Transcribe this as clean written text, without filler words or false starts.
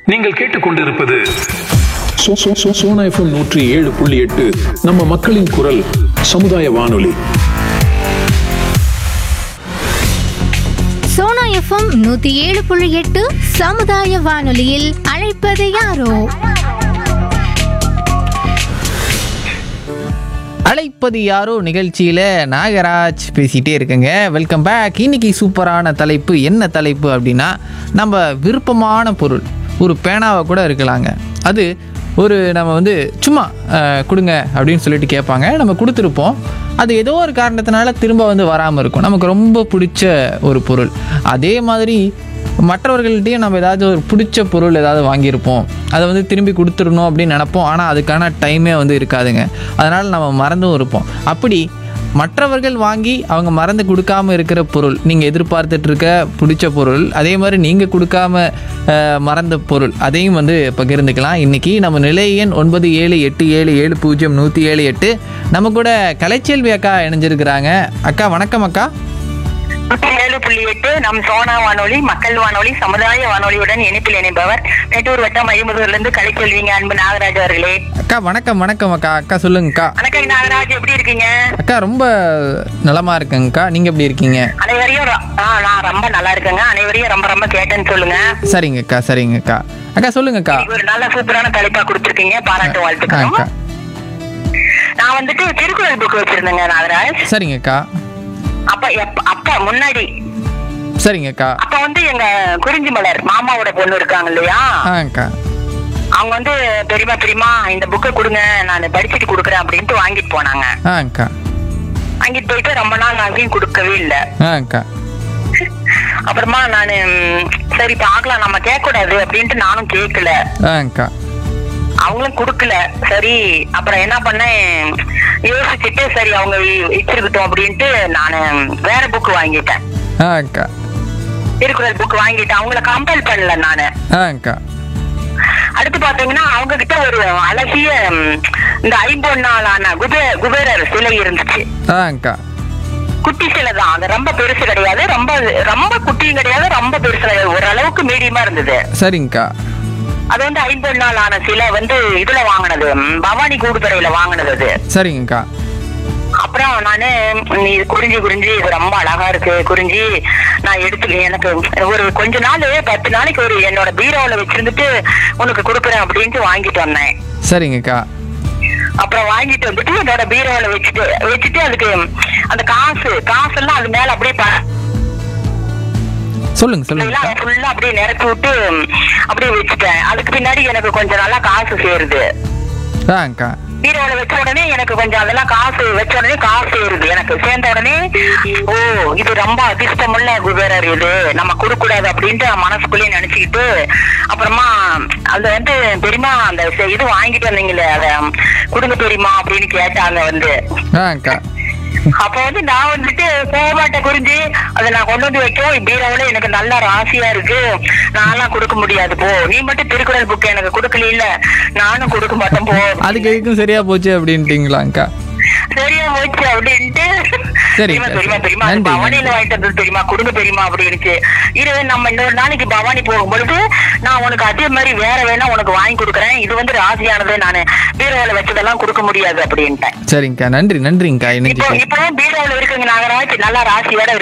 நீங்கள் கேட்டுக்கொண்டிருப்பது சோனா FM 107.8 நம்ம மக்களின் குரல் சமுதாய வானொலி. சோனா எஃப்எம் 107.8 சமுதாய வானொலியில் அழைப்பது யாரோ? அழைப்பது யாரோ நிகழ்ச்சியில் நாகராஜ் பேசிகிட்டே இருக்கேங்க. Welcome back. இன்னைக்கு சூப்பரான தலைப்பு. என்ன தலைப்பு அப்படின்னா, நம்ம விருப்பமான பொருள் ஒரு பேனாவை கூட இருக்கலாங்க. அது நம்ம சும்மா கொடுங்க அப்படின்னு சொல்லிட்டு கேட்பாங்க. நம்ம கொடுத்துருப்போம். அது ஏதோ ஒரு காரணத்தினால திரும்ப வராமல் இருக்கும். நமக்கு ரொம்ப பிடிச்ச ஒரு பொருள். அதே மாதிரி மற்றவர்கள்ட்டையும் நம்ம ஏதாவது ஒரு பிடிச்ச பொருள் ஏதாவது வாங்கியிருப்போம். அதை திரும்பி கொடுத்துடணும் அப்படின்னு நினைப்போம். ஆனால் அதுக்கான டைமே இருக்காதுங்க. அதனால் நம்ம மறந்தும் இருப்போம். அப்படி மற்றவர்கள் வாங்கி அவங்க மறந்து கொடுக்காமல் இருக்கிற பொருள், நீங்கள் எதிர்பார்த்துட்ருக்க பிடிச்ச பொருள், அதே மாதிரி நீங்கள் கொடுக்காம மறந்த பொருள், அதையும் பகிர்ந்துக்கலாம். இன்றைக்கி நம்ம நிலை எண் 9787700178 நம்ம கூட கலைச்செல்வி அக்கா இணைஞ்சிருக்கிறாங்க. அக்கா வணக்கம். அக்கா 7.8 நம் சோனா வானொலி, மக்கள் வானொலி, சமுதாய வானொலியுடன் இணைப்பில் இணைப்பவர் மேட்டூர் வட்டம் ஐம்பதூர்ல கலைச்செல்விங்க. அன்பு நாகராஜ் அவர்களே. அக்கா வணக்கம். வணக்கம் அக்கா. அக்கா சொல்லுங்கக்கா. வணக்கம் நாகராஜ், எப்படி இருக்கீங்க? அக்கா ரொம்ப நலமா இருக்கேங்கக்கா. நீங்க எப்படி இருக்கீங்க? அனைவரையும் நான் ரொம்ப நல்லா இருக்கேங்க. அனைவரையும் ரொம்ப ரொம்ப கேட்டேன்னு சொல்லுங்க. சரிங்கக்கா. சரிங்கக்கா. அக்கா சொல்லுங்கக்கா. ஒரு நல்ல சூப்பரான தலைப்பா கொடுத்துருக்கீங்க. பாராட்டு வாழ்த்துக்கள். நான் திருக்குறள் புக் வச்சிருந்தேங்க நாகராஜ். சரிங்கக்கா. அப்ப முன்னாடி சரிங்கக்கா. அப்ப எங்க குறிஞ்சி மலர் மாமாவோட பொண்ணு இருக்காங்க இல்லையா, அக்கா அவங்க பெரியமா இந்த புக்கை கொடுங்க, நான் படிச்சுட்டு கொடுக்குறேன் அப்படின்ட்டு வாங்கிட்டு போனாங்க. அக்கா வாங்கிட்டு போயிட்டு ரொம்ப நாள் அங்கேயும் கொடுக்கவே இல்லை. அக்கா அப்புறமா நானு சரி பாக்கலாம், நம்ம கேட்க கூடாது அப்படின்ட்டு நானும் கேட்கல. அக்கா அவங்களும் குடுக்கல. சரி அப்புறம் என்ன பண்ணேன், யோசிச்சுட்டு சரி அவங்க வச்சிருக்கட்டும் அப்படின்ட்டு நானு வேற புக் வாங்கிட்டேன். அக்கா திருக்குறள் புக் வாங்கிட்டேன். அவங்கள கம்பல் பண்ணல நானு. அக்கா அடுத்து பாத்தீங்கன்னா அவங்க கிட்ட ஒரு அழகிய இந்த 50 நாளான குபேரர் சிலை இருந்துச்சு. அக்கா குட்டி சிலை தான். அது ரொம்ப பெருசு கிடையாது, ரொம்ப ரொம்ப குட்டியும் கிடையாது, ரொம்ப பெருசு கிடையாது, ஓரளவுக்கு மீடியமா இருந்தது. சரிங்கக்கா. அது 50 நாள் ஆன சிலை இதுல வாங்கினது, பவானி கூடுதுறையில வாங்கினது அது. சரிங்கக்கா. அப்புறம் நானு நீ குறிஞ்சி இது ரொம்ப அழகா இருக்கு குறிஞ்சி, நான் எடுத்துக்கிறேன், எனக்கு ஒரு கொஞ்ச நாள் 10 நாளைக்கு ஒரு என்னோட பீரோல வச்சிருந்துட்டு உனக்கு கொடுக்குறேன் அப்படின்ட்டு வாங்கிட்டு வந்தேன். சரிங்கக்கா. அப்புறம் வாங்கிட்டு வந்துட்டு என்னோட பீரோல வச்சுட்டு அதுக்கு அந்த காசெல்லாம் அது மேல அப்படியே சொல்லுங்க. ஃபுல்லா அப்படியே நிரப்பி விட்டு அப்படியே வச்சுட்டேன். அதுக்கு பின்னாடி எனக்கு கொஞ்சம் நல்லா காசு சேருது. அக்கா பீரோல வச்ச உடனே எனக்கு கொஞ்சம் அதெல்லாம் காசு வச்ச உடனே காசு சேருது. எனக்கு சேர்ந்த உடனே ஓ இது ரொம்ப அதிர்ஷ்டமுள்ள குபேரர், இது நம்ம கொடுக்க கூடாது அப்படின்ட்டு மனசுக்குள்ளேயே நினைச்சுக்கிட்டு அப்புறமா அது பெரியமா அந்த இது வாங்கிட்டு வந்தீங்களே அத கொடுங்க பெரியமா அப்படின்னு கேட்டாங்க. அக்கா அப்ப நான் போகமாட்ட குறிஞ்சி அதை நான் கொண்டு வந்து வைக்கும் பீரோல எனக்கு நல்ல ராசியா இருக்கு, நான்லாம் கொடுக்க முடியாது, போ நீ மட்டும் திருக்குறள் புக் எனக்கு கொடுக்கல, நானும் கொடுக்க மாட்டேன் போ. அதுக்கு எதுக்கும் சரியா போச்சு அப்படின்ட்டீங்களா அக்கா? சரியா போச்சு அப்படின்ட்டு பெரியமா பவானியில வாங்கிட்டு வந்தது தெரியுமா, கொடுங்க பெரியமா அப்படின்னு. இது நம்ம இன்னொரு நாளைக்கு பவானி போகும்பொழுது நான் உனக்கு அதே மாதிரி வேற வேணா உனக்கு வாங்கி கொடுக்குறேன், இது ராசியானது, நானு பீரோல வச்சதெல்லாம் கொடுக்க முடியாது அப்படின்ட்டேன். சரிங்கக்கா. நன்றிங்கக்கா. இப்போ பீரோல இருக்குங்க நாகராஜ், நல்லா ராசியோட